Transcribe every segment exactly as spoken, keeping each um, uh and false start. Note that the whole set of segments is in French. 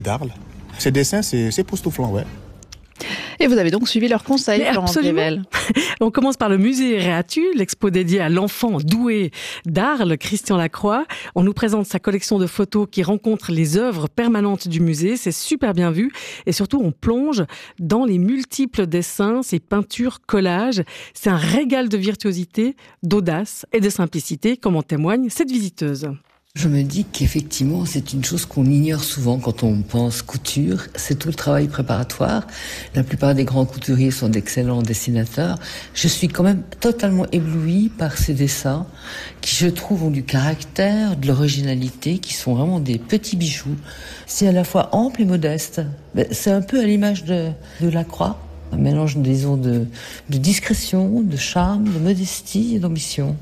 d'Arles. Ces dessins, c'est, c'est époustouflant, ouais. Et vous avez donc suivi leurs conseils, Florence Grivel. On commence par le musée Réatu, l'expo dédiée à l'enfant doué d'Arles, Christian Lacroix. On nous présente sa collection de photos qui rencontre les œuvres permanentes du musée. C'est super bien vu. Et surtout, on plonge dans les multiples dessins, ces peintures, collages. C'est un régal de virtuosité, d'audace et de simplicité, comme en témoigne cette visiteuse. Je me dis qu'effectivement, c'est une chose qu'on ignore souvent quand on pense couture. C'est tout le travail préparatoire. La plupart des grands couturiers sont d'excellents dessinateurs. Je suis quand même totalement éblouie par ces dessins qui, je trouve, ont du caractère, de l'originalité, qui sont vraiment des petits bijoux. C'est à la fois ample et modeste. C'est un peu à l'image de, de Lacroix. Un mélange, disons, de, de discrétion, de charme, de modestie et d'ambition.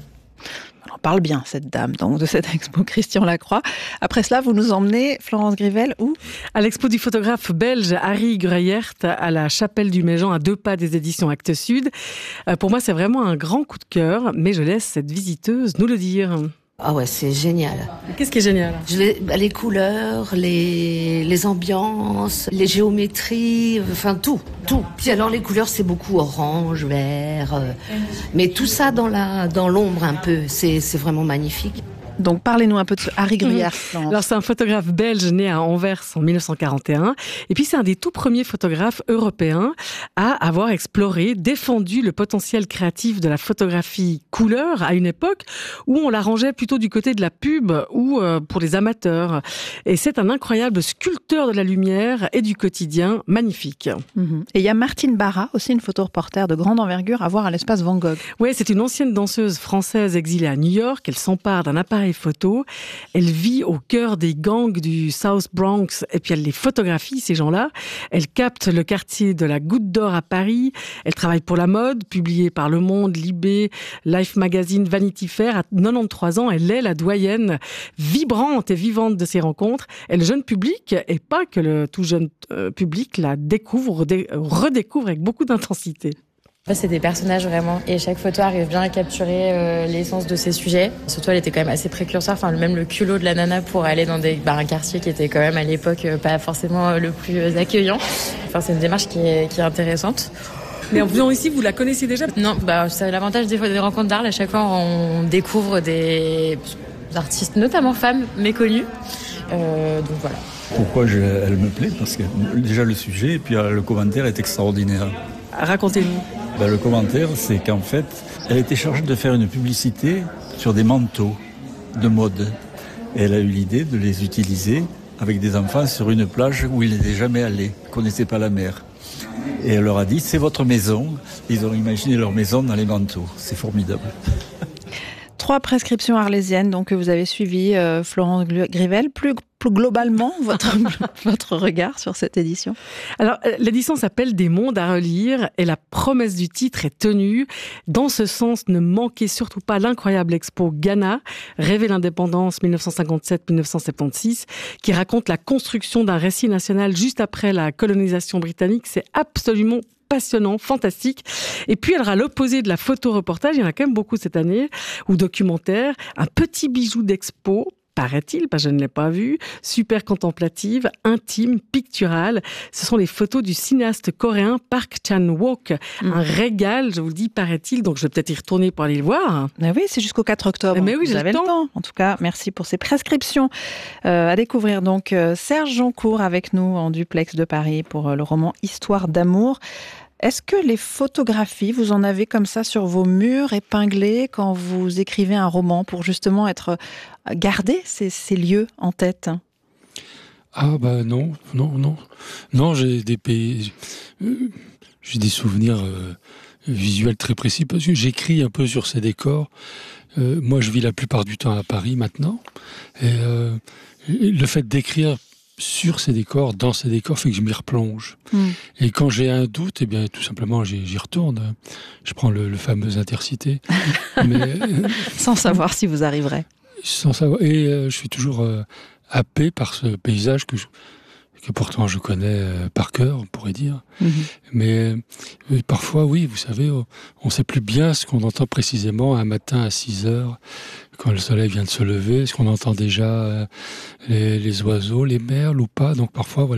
On parle bien, cette dame, donc, de cette expo Christian Lacroix. Après cela, vous nous emmenez, Florence Grivel, où ? À l'expo du photographe belge Harry Gruyert, à la Chapelle du Méjean, à deux pas des éditions Actes Sud. Euh, pour moi, c'est vraiment un grand coup de cœur, mais je laisse cette visiteuse nous le dire. Ah ouais, c'est génial. Qu'est-ce qui est génial ? Je les, les couleurs, les, les ambiances, les géométries, enfin tout, tout. Puis alors les couleurs, c'est beaucoup orange, vert, euh, mais tout ça dans la, dans l'ombre un peu. C'est, c'est vraiment magnifique. Donc, parlez-nous un peu de ce Harry Gruyère. Mmh. Alors, c'est un photographe belge né à Anvers en dix-neuf cent quarante et un. Et puis, c'est un des tout premiers photographes européens à avoir exploré, défendu le potentiel créatif de la photographie couleur à une époque où on la rangeait plutôt du côté de la pub ou euh, pour les amateurs. Et c'est un incroyable sculpteur de la lumière et du quotidien, magnifique. Mmh. Et il y a Martine Barra, aussi une photoreporter de grande envergure à voir à l'espace Van Gogh. Oui, c'est une ancienne danseuse française exilée à New York. Elle s'empare d'un appareil photo. Elle vit au cœur des gangs du South Bronx et puis elle les photographie, ces gens-là. Elle capte le quartier de la Goutte d'Or à Paris. Elle travaille pour la mode, publiée par Le Monde, Libé, Life Magazine, Vanity Fair. À quatre-vingt-treize ans, elle est la doyenne vibrante et vivante de ces rencontres. Et le jeune public, et pas que le tout jeune euh, public, la découvre, redécouvre avec beaucoup d'intensité. C'est des personnages vraiment, et chaque photo arrive bien à capturer euh, l'essence de ces sujets. Surtout, elle était quand même assez précurseur, enfin même le culot de la nana pour aller dans des, bah, un quartier qui était quand même à l'époque euh, pas forcément euh, le plus accueillant. Enfin, c'est une démarche qui est, qui est intéressante. Mais en venant ici, vous la connaissez déjà ? Non, bah, c'est l'avantage des, des rencontres d'Arles. À chaque fois, on découvre des artistes, notamment femmes, méconnues. Euh, donc voilà. Pourquoi je, elle me plaît ? Parce que déjà le sujet et puis le commentaire est extraordinaire. Racontez-nous. Ben, le commentaire, c'est qu'en fait, elle était chargée de faire une publicité sur des manteaux de mode. Et elle a eu l'idée de les utiliser avec des enfants sur une plage où ils n'étaient jamais allés, ne connaissaient pas la mer. Et elle leur a dit, c'est votre maison. Ils ont imaginé leur maison dans les manteaux. C'est formidable. Trois prescriptions arlésiennes donc, que vous avez suivies, euh, Florence Grivel. Plus, plus globalement, votre, votre regard sur cette édition ? Alors, l'édition s'appelle « Des mondes à relire » et la promesse du titre est tenue. Dans ce sens, ne manquez surtout pas l'incroyable expo Ghana, Rêver l'indépendance dix-neuf cent cinquante-sept dix-neuf cent soixante-seize, qui raconte la construction d'un récit national juste après la colonisation britannique. C'est absolument passionnant, fantastique. Et puis, elle aura l'opposé de la photo-reportage, il y en a quand même beaucoup cette année, ou documentaire, un petit bijou d'expo, paraît-il, parce que je ne l'ai pas vu, super contemplative, intime, picturale. Ce sont les photos du cinéaste coréen Park Chan-wook. Mmh. Un régal, je vous le dis, paraît-il, donc je vais peut-être y retourner pour aller le voir. Mais oui, c'est jusqu'au quatre octobre. Mais oui, vous j'ai avez le temps. le temps. En tout cas, merci pour ces prescriptions. Euh, à découvrir donc euh, Serge Joncourt avec nous en duplex de Paris pour euh, le roman Histoire d'amour. Est-ce que les photographies, vous en avez comme ça sur vos murs épinglés quand vous écrivez un roman pour justement être garder ces, ces lieux en tête ? Ah bah non, non, non. Non, j'ai des pays, euh, j'ai des souvenirs euh, visuels très précis parce que j'écris un peu sur ces décors. Euh, moi, je vis la plupart du temps à Paris maintenant. Et euh, le fait d'écrire sur ces décors, dans ces décors, fait que je m'y replonge. Mmh. Et quand j'ai un doute, eh bien, tout simplement, j'y, j'y retourne. Je prends le, le fameux Intercité. Mais, sans savoir si vous arriverez. Sans savoir. Et euh, je suis toujours euh, happé par ce paysage que je, que pourtant je connais euh, par cœur, on pourrait dire. Mmh. Mais euh, parfois, oui, vous savez, on ne sait plus bien ce qu'on entend précisément un matin à six heures, quand le soleil vient de se lever. Est-ce qu'on entend déjà euh, les, les oiseaux, les merles ou pas? Donc parfois, voilà.